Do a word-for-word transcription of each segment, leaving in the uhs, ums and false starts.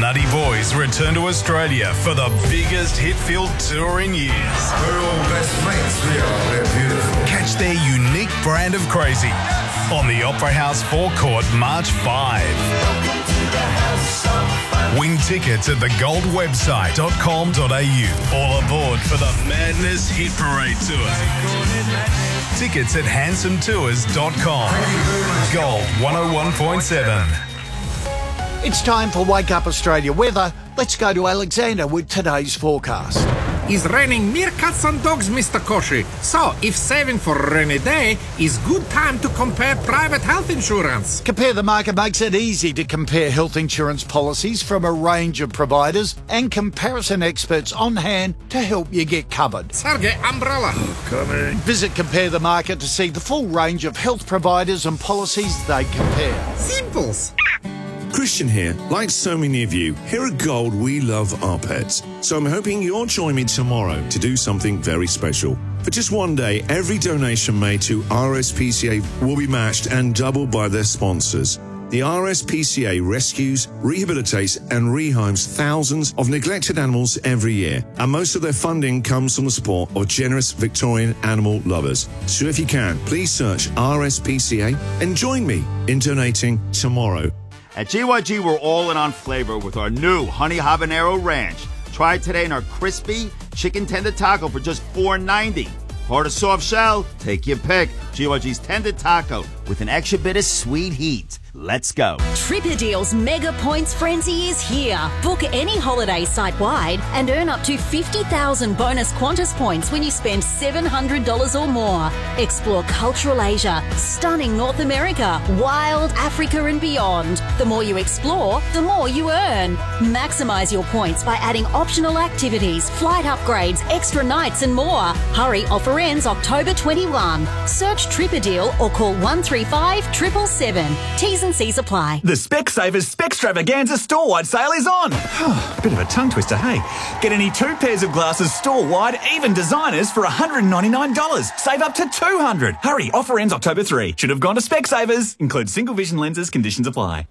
Nutty Boys return to Australia for the biggest hit-filled tour in years. We're all best mates, we are. We're beautiful. Catch their unique brand of crazy on the Opera House forecourt March fifth. Win tickets at the gold website dot com dot a u. All aboard for the Madness Hit Parade Tour. Tickets at handsome tours dot com. Gold one oh one point seven. It's time for Wake Up Australia weather. Let's go to Alexander with today's forecast. It's raining meerkats and dogs, Mister Koshi. So, if saving for a rainy day, is good time to compare private health insurance. Compare the Market makes it easy to compare health insurance policies from a range of providers and comparison experts on hand to help you get covered. Sergey, umbrella. Coming. Visit Compare the Market to see the full range of health providers and policies they compare. Simples. Christian here. Like so many of you, here at Gold, we love our pets. So I'm hoping you'll join me tomorrow to do something very special. For just one day, every donation made to R S P C A will be matched and doubled by their sponsors. The R S P C A rescues, rehabilitates and rehomes thousands of neglected animals every year. And most of their funding comes from the support of generous Victorian animal lovers. So if you can, please search R S P C A and join me in donating tomorrow. At G Y G, we're all in on flavor with our new Honey Habanero Ranch. Try it today in our crispy chicken tender taco for just four ninety. Hard or soft shell, take your pick. G Y G's tender taco with an extra bit of sweet heat. Let's go. Tripper Deals Mega Points Frenzy is here. Book any holiday site-wide and earn up to fifty thousand bonus Qantas points when you spend seven hundred dollars or more. Explore cultural Asia, stunning North America, wild Africa and beyond. The more you explore, the more you earn. Maximise your points by adding optional activities, flight upgrades, extra nights and more. Hurry, offer ends October twenty-first. Search Tripper Deal or call one three five, seven seven seven. T's and C's apply. The Specsavers Specstravaganza store-wide sale is on. Bit of a tongue twister, hey? Get any two pairs of glasses store-wide, even designers, for one hundred ninety-nine dollars. Save up to two hundred dollars. Hurry, offer ends October third. Should have gone to Specsavers. Includes single vision lenses, conditions apply.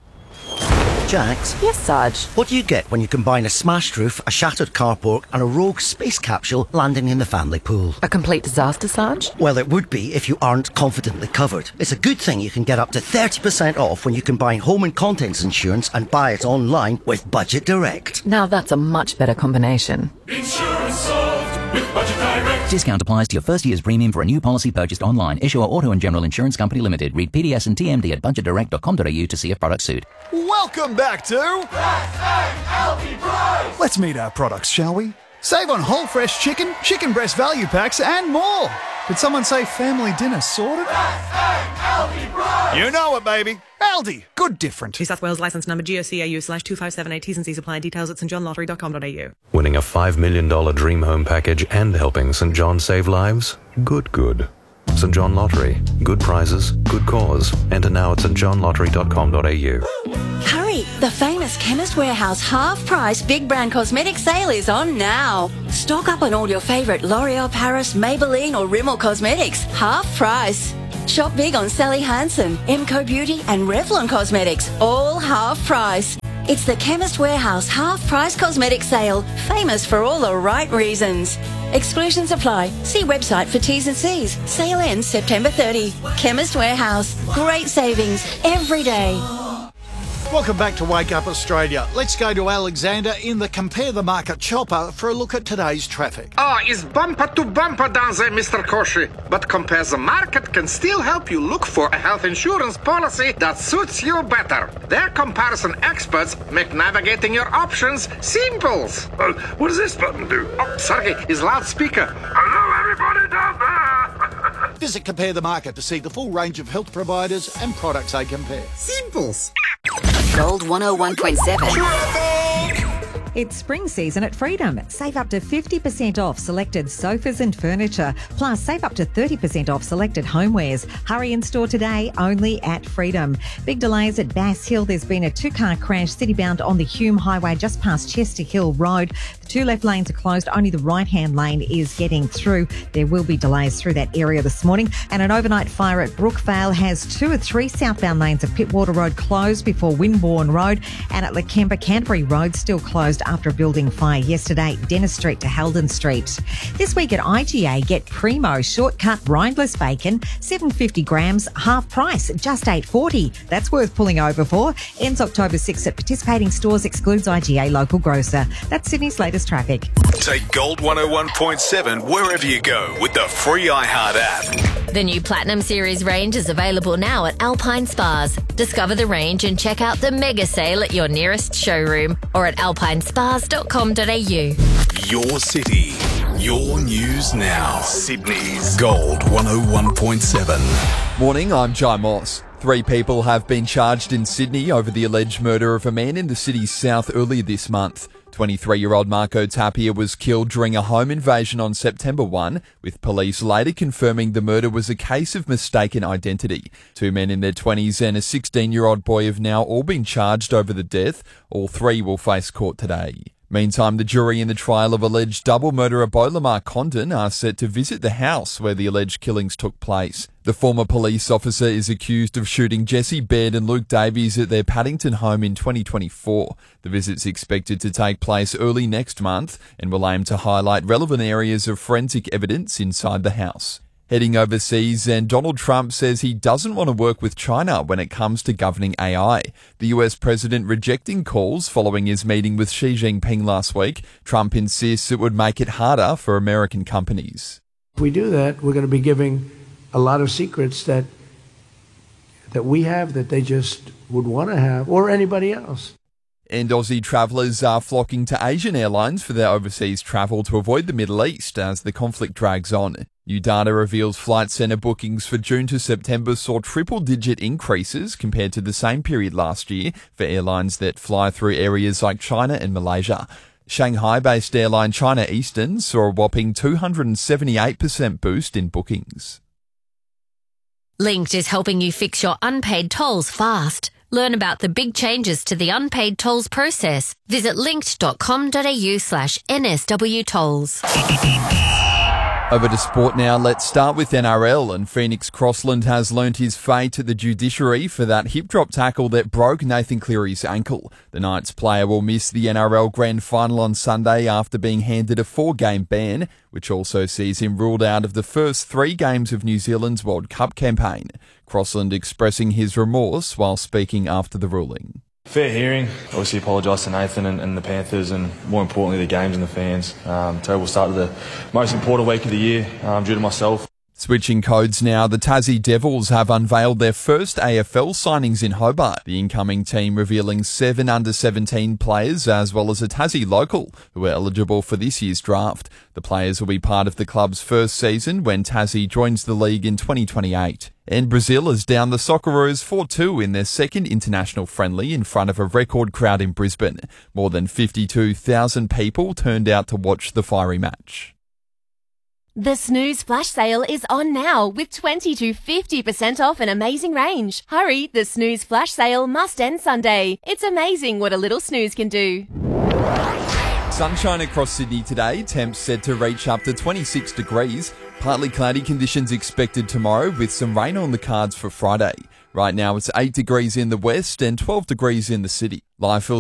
Jax? Yes, Sarge? What do you get when you combine a smashed roof, a shattered carport and a rogue space capsule landing in the family pool? A complete disaster, Sarge? Well, it would be if you aren't confidently covered. It's a good thing you can get up to thirty percent off when you combine home and contents insurance and buy it online with Budget Direct. Now that's a much better combination. Insurance solved with Budget Direct. Discount applies to your first year's premium for a new policy purchased online. Issuer Auto and General Insurance Company Limited. Read P D S and T M D at budget direct dot com dot a u to see if products suit. Welcome back to S A L P Price. Let's meet our products, shall we? Save on whole fresh chicken, chicken breast value packs and more. Did someone say family dinner sorted? S A L P Price. You know it, baby. Aldi. Good different. New South Wales licence number G O C A U slash two five seven eight. T's and C's apply. Details at st john lottery dot com dot a u. Winning a five million dollars dream home package and helping St John save lives? Good, good. St John Lottery. Good prizes, good cause. Enter now at st john lottery dot com dot a u. Hurry! The famous Chemist Warehouse half-price big brand cosmetic sale is on now. Stock up on all your favourite L'Oreal Paris, Maybelline or Rimmel cosmetics. Half price. Shop big on Sally Hansen, Emco Beauty and Revlon Cosmetics. All half price. It's the Chemist Warehouse half-price cosmetic sale. Famous for all the right reasons. Exclusions apply. See website for T's and C's. Sale ends September thirtieth. Chemist Warehouse. Great savings every day. Welcome back to Wake Up Australia. Let's go to Alexander in the Compare the Market chopper for a look at today's traffic. Ah, it's bumper to bumper down there, Mister Koshi. But Compare the Market can still help you look for a health insurance policy that suits you better. Their comparison experts make navigating your options simple. Well, what does this button do? Oh, Sergey, his loudspeaker. Hello, everybody down there. Visit Compare the Market to see the full range of health providers and products they compare. Simples. Gold one oh one point seven. It's spring season at Freedom. Save up to fifty percent off selected sofas and furniture. Plus, save up to thirty percent off selected homewares. Hurry in store today, only at Freedom. Big delays at Bass Hill. There's been a two-car crash city-bound on the Hume Highway just past Chester Hill Road. The two left lanes are closed. Only the right-hand lane is getting through. There will be delays through that area this morning. And an overnight fire at Brookvale has two or three southbound lanes of Pittwater Road closed before Wimborne Road. And at Lakemba Canterbury Road still closed after a building fire yesterday, Dennis Street to Heldon Street. This week at I G A, get Primo shortcut rindless bacon, seven hundred fifty grams, half price, just eight dollars forty. That's worth pulling over for. Ends October sixth at participating stores, excludes I G A local grocer. That's Sydney's latest traffic. Take Gold one oh one point seven wherever you go with the free iHeart app. The new Platinum Series range is available now at Alpine Spas. Discover the range and check out the mega sale at your nearest showroom or at alpine spas dot com dot a u. Your city, your news now. Sydney's Gold one oh one point seven. Morning, I'm Jai Moss. Three people have been charged in Sydney over the alleged murder of a man in the city's south earlier this month. twenty-three-year-old Marco Tapia was killed during a home invasion on September first, with police later confirming the murder was a case of mistaken identity. Two men in their twenties and a sixteen-year-old boy have now all been charged over the death. All three will face court today. Meantime, the jury in the trial of alleged double murderer Bolamar Condon are set to visit the house where the alleged killings took place. The former police officer is accused of shooting Jesse Baird and Luke Davies at their Paddington home in twenty twenty-four. The visit's expected to take place early next month and will aim to highlight relevant areas of forensic evidence inside the house. Heading overseas, and Donald Trump says he doesn't want to work with China when it comes to governing A I. The U S president rejecting calls following his meeting with Xi Jinping last week. Trump insists it would make it harder for American companies. If we do that, we're going to be giving a lot of secrets that that we have that they just would want to have, or anybody else. And Aussie travellers are flocking to Asian airlines for their overseas travel to avoid the Middle East as the conflict drags on. New data reveals Flight Centre bookings for June to September saw triple-digit increases compared to the same period last year for airlines that fly through areas like China and Malaysia. Shanghai-based airline China Eastern saw a whopping two hundred seventy-eight percent boost in bookings. Linked is helping you fix your unpaid tolls fast. Learn about the big changes to the unpaid tolls process. Visit linked dot com dot a u slash N S W tolls. Over to sport now. Let's start with N R L, and Phoenix Crossland has learnt his fate at the judiciary for that hip drop tackle that broke Nathan Cleary's ankle. The Knights player will miss the N R L Grand Final on Sunday after being handed a four-game ban, which also sees him ruled out of the first three games of New Zealand's World Cup campaign. Crossland expressing his remorse while speaking after the ruling. Fair hearing. Obviously apologise to Nathan and, and the Panthers, and more importantly the games and the fans. Um, terrible start to the most important week of the year um, due to myself. Switching codes now, the Tassie Devils have unveiled their first A F L signings in Hobart. The incoming team revealing seven under seventeen players as well as a Tassie local who are eligible for this year's draft. The players will be part of the club's first season when Tassie joins the league in twenty twenty-eight. And Brazil has downed the Socceroos four two in their second international friendly in front of a record crowd in Brisbane. More than fifty-two thousand people turned out to watch the fiery match. The Snooze Flash Sale is on now with twenty to fifty percent off an amazing range. Hurry, the Snooze Flash Sale must end Sunday. It's amazing what a little snooze can do. Sunshine across Sydney today, temps said to reach up to twenty-six degrees. Partly cloudy conditions expected tomorrow with some rain on the cards for Friday. Right now it's eight degrees in the west and twelve degrees in the city. Live